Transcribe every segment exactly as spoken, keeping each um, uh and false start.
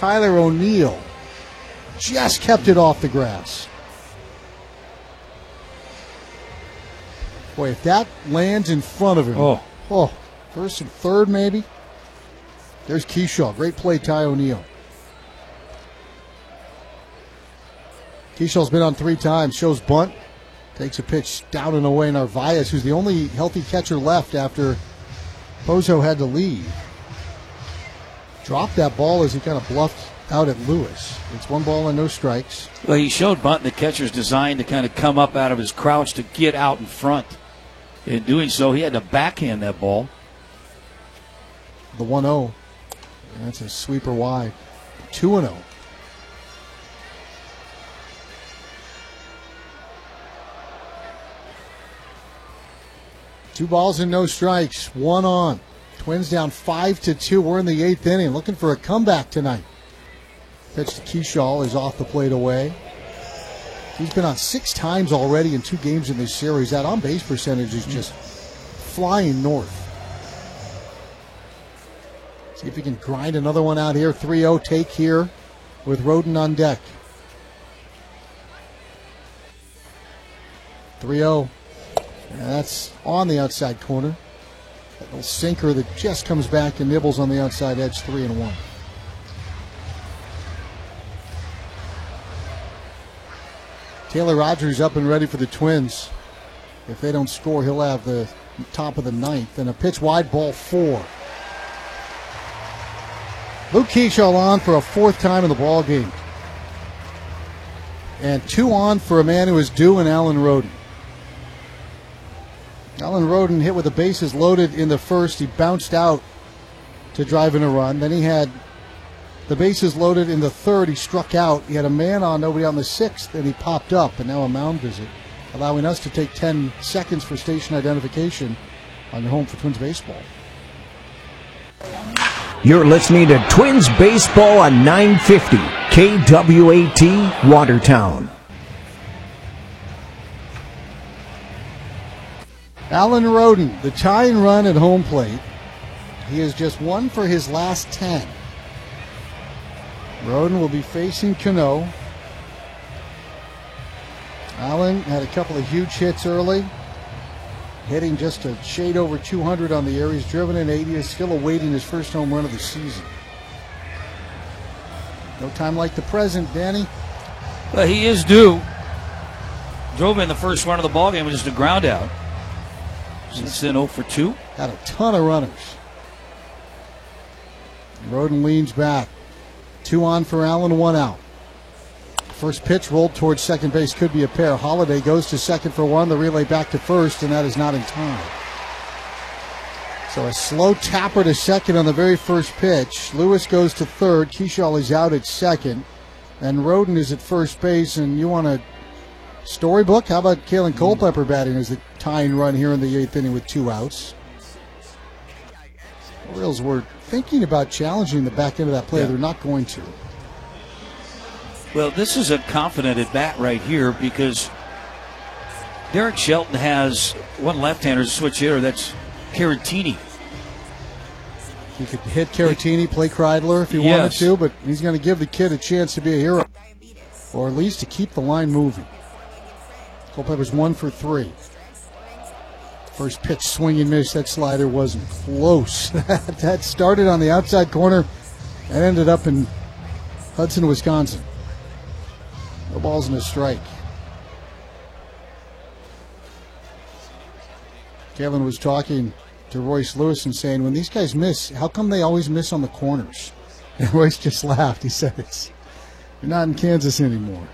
Tyler O'Neill just kept it off the grass. Boy, if that lands in front of him. Oh. Oh, first and third maybe. There's Keyshaw. Great play, Ty O'Neill. Keyshaw's been on three times. Shows bunt. Takes a pitch down and away. Narvaez, who's the only healthy catcher left after Pozo had to leave, dropped that ball as he kind of bluffed out at Lewis. It's one ball and no strikes. Well, he showed bunt the catcher's designed to kind of come up out of his crouch to get out in front. In doing so, he had to backhand that ball. The one oh. That's a sweeper wide. two and oh. Two balls and no strikes. One on. Twins down five to two. We're in the eighth inning. Looking for a comeback tonight. Pitch to Keyshaw is off the plate away. He's been on six times already in two games in this series. That on-base percentage is just flying north. See if he can grind another one out here. three oh take here with Roden on deck. three oh. That's on the outside corner. That little sinker that just comes back and nibbles on the outside edge, three and one. Taylor Rogers up and ready for the Twins. If they don't score, he'll have the top of the ninth. And a pitch wide, ball four. Luke Keyshaw on for a fourth time in the ball game. And two on for a man who is due in Alan Roden. Alan Roden hit with the bases loaded in the first. He bounced out to drive in a run. Then he had the bases loaded in the third. He struck out. He had a man on, nobody on the sixth, and he popped up. And now a mound visit, allowing us to take ten seconds for station identification on your home for Twins baseball. You're listening to Twins baseball on nine fifty K W A T Watertown. Alan Roden, the tying run at home plate. He has just one for his last ten. Roden will be facing Cano. Allen had a couple of huge hits early, hitting just a shade over two hundred on the year. He's driven in eighty, is still awaiting his first home run of the season. No time like the present, Danny. Well, he is due. Drove in the first run of the ballgame with just a ground out. Since then, oh for two. Had a ton of runners. Roden leans back. Two on for Allen, one out. First pitch rolled towards second base. Could be a pair. Holiday goes to second for one. The relay back to first, and that is not in time. So a slow tapper to second on the very first pitch. Lewis goes to third. Keyshaw is out at second. And Roden is at first base. And you want a storybook? How about Kalen Culpepper batting as the tying run here in the eighth inning with two outs? Orioles were thinking about challenging the back end of that play. Yeah. They're not going to. Well, this is a confident at bat right here because Derek Shelton has one left-hander to switch hitter. That's Caratini. He could hit Caratini, play Kreidler if he Yes. wanted to, but he's going to give the kid a chance to be a hero, or at least to keep the line moving. Culpepper's one for three. First pitch, swing and miss. That slider wasn't close. That started on the outside corner and ended up in Hudson, Wisconsin. No balls and a strike. Kevin was talking to Royce Lewis and saying, when these guys miss, how come they always miss on the corners? And Royce just laughed. He said, "It's you're not in Kansas anymore."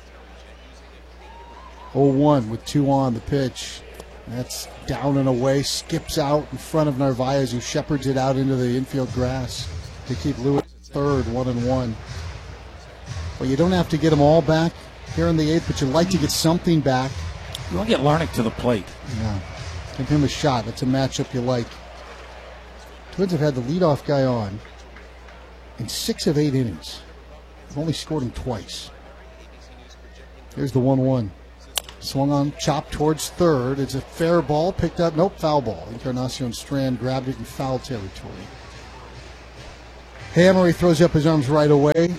oh one with two on the pitch. That's down and away, skips out in front of Narvaez, who shepherds it out into the infield grass to keep Lewis third, one and one. Well, you don't have to get them all back here in the eighth, but you'd like to get something back. You want to get Larnach to the plate. Yeah, give him a shot. That's a matchup you like. Twins have had the leadoff guy on in six of eight innings. They've only scored him twice. Here's the one one. Swung on, chopped towards third. It's a fair ball, picked up, nope, foul ball. Encarnacion Strand grabbed it in foul territory. Hammer, he throws up his arms right away. You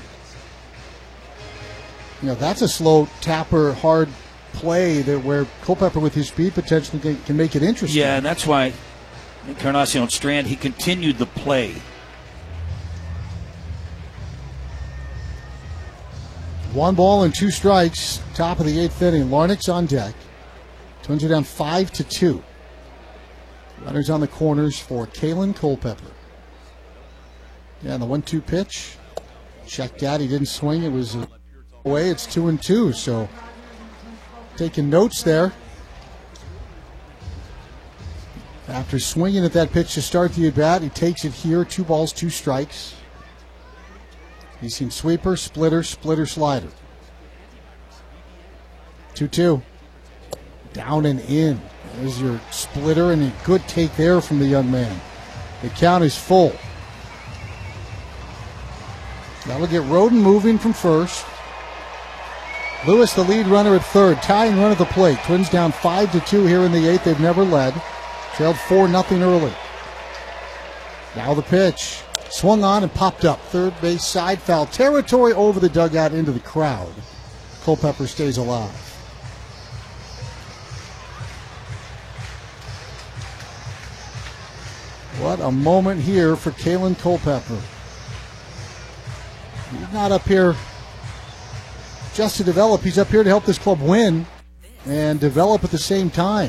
know, that's a slow tapper, hard play that where Culpepper with his speed potentially can, can make it interesting. Yeah, and that's why Encarnacion Strand, he continued the play. One ball and two strikes, top of the eighth inning. Larnach's on deck. Twins are down five to two. Runners on the corners for Kalen Culpepper. Yeah, the one two pitch. Checked out. He didn't swing. It was away. It's two and two. So taking notes there. After swinging at that pitch to start the at-bat, he takes it here. Two balls, two strikes. He's seen sweeper, splitter, splitter, slider. two two. Down and in. There's your splitter, and a good take there from the young man. The count is full. That'll get Roden moving from first. Lewis, the lead runner at third, tying run at the plate. Twins down five to two here in the eighth. They've never led. Trailed four nothing early. Now the pitch. Swung on and popped up. Third base side foul territory over the dugout into the crowd. Culpepper stays alive. What a moment here for Kalen Culpepper. He's not up here just to develop. He's up here to help this club win and develop at the same time.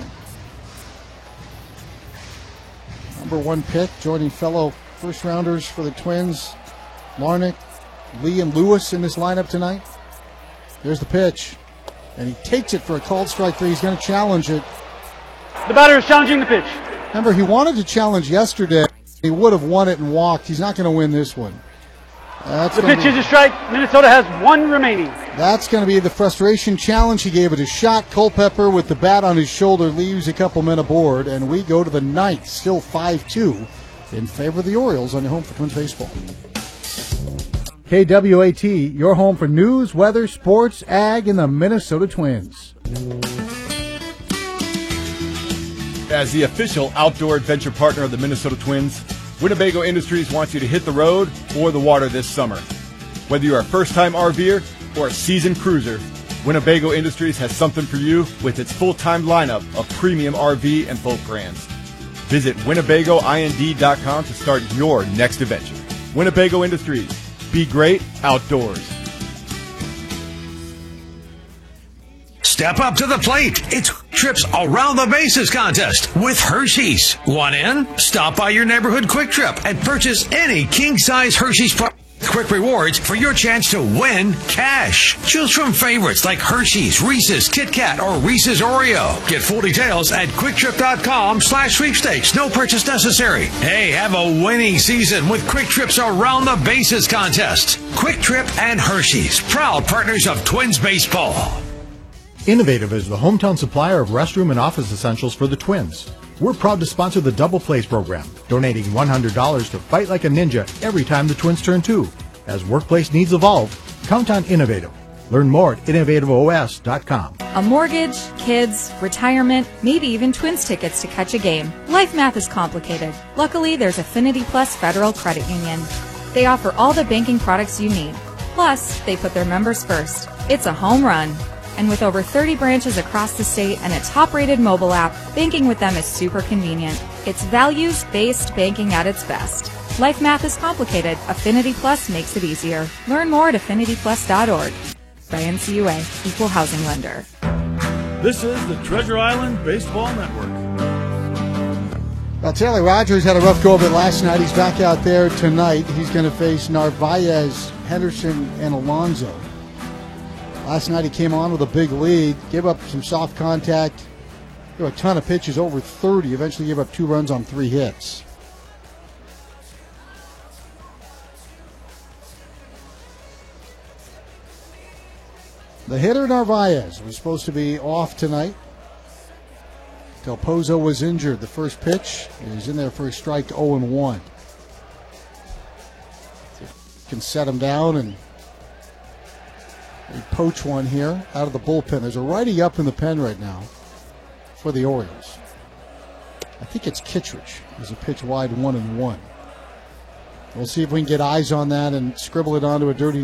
Number one pick, joining fellow first-rounders for the Twins, Larnach, Lee, and Lewis in this lineup tonight. There's the pitch, and he takes it for a called strike three. He's going to challenge it. The batter is challenging the pitch. Remember, he wanted to challenge yesterday. He would have won it and walked. He's not going to win this one. That's the pitch be, is a strike. Minnesota has one remaining. That's going to be the frustration challenge. He gave it a shot. Culpepper with the bat on his shoulder leaves a couple men aboard, and we go to the ninth, still five two. In favor of the Orioles on your home for Twins baseball. K W A T, your home for news, weather, sports, ag, and the Minnesota Twins. As the official outdoor adventure partner of the Minnesota Twins, Winnebago Industries wants you to hit the road or the water this summer. Whether you're a first-time RVer or a seasoned cruiser, Winnebago Industries has something for you with its full-time lineup of premium R V and boat brands. Visit Winnebago I N D dot com to start your next adventure. Winnebago Industries. Be great outdoors. Step up to the plate. It's Trips Around the Bases contest with Hershey's. Want in? Stop by your neighborhood Quick Trip and purchase any king-size Hershey's product. Quick rewards for your chance to win cash. Choose from favorites like Hershey's, Reese's, Kit Kat, or Reese's Oreo. Get full details at quicktrip.com slash sweepstakes. No purchase necessary. Hey, have a winning season with Quick Trip's Around the Bases contest. Quick Trip and Hershey's, proud partners of Twins baseball. Innovative is the hometown supplier of restroom and office essentials for the Twins. We're proud to sponsor the Double Plays program, donating one hundred dollars to Fight Like a Ninja every time the Twins turn two. As workplace needs evolve, count on Innovative. Learn more at innovative O S dot com. A mortgage, kids, retirement, maybe even Twins tickets to catch a game. Life math is complicated. Luckily, there's Affinity Plus Federal Credit Union. They offer all the banking products you need. Plus, they put their members first. It's a home run. And with over thirty branches across the state and a top-rated mobile app, banking with them is super convenient. It's values-based banking at its best. Life math is complicated. Affinity Plus makes it easier. Learn more at affinity plus dot org. By N C U A, Equal Housing Lender. This is the Treasure Island Baseball Network. Well, Taylor Rogers had a rough go of it last night. He's back out there tonight. He's going to face Narvaez, Henderson, and Alonso. Last night he came on with a big lead, gave up some soft contact, threw a ton of pitches, over thirty, eventually gave up two runs on three hits. The hitter Narvaez was supposed to be off tonight. Del Pozo was injured. The first pitch is in there for a strike to oh and one. Can set him down and they poach one here out of the bullpen. There's a righty up in the pen right now for the Orioles. I think it's Kittredge. There's a pitch wide, one and one. We'll see if we can get eyes on that and scribble it onto a dirty